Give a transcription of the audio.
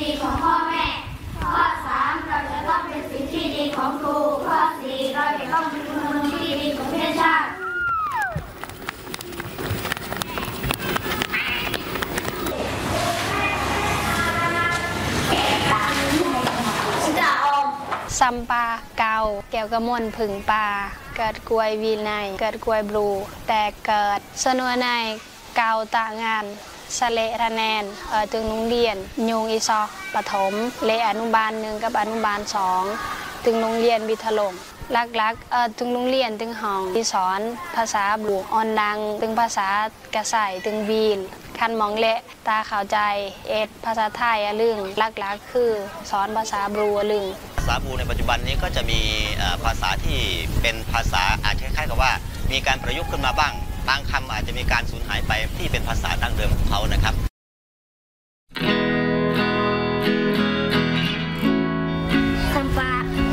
ดีของพ่อแม่ข้อ3เราจะต้องเป็นสิ่งที่ดีของครูข้อ4เราจะต้องเป็นคนที่ดีของประเทศชาติซัมปาเกาแก้วกระมวลผึ่งปลาเกิดกวยวีไนเกิดกวยบลูแต่เกิดสนัวในเกาตางานสเลระแนนตึงโรงเรียนยงอีซอกปฐมเลอนุบาล1กับอนุบาล2ตึงโรงเรียนบิทลงลักตึงโรงเรียนตึงห้องที่สอนภาษาบลูออนดังตึงภาษากระใส่ตึงวีนคันมองเละตาข่าวใจภาษาไทยลึงลักคือสอนภาษาบลูลึงภาษาบลูในปัจจุบันนี้ก็จะมีภาษาที่เป็นภาษาอาจคล้ายๆกับว่ามีการประยุกต์ขึ้นมาบ้างบางคำอาจจะมีการสูญหายไปที่เป็นภาษาดั้งเดิมของเขานะครับซัมปา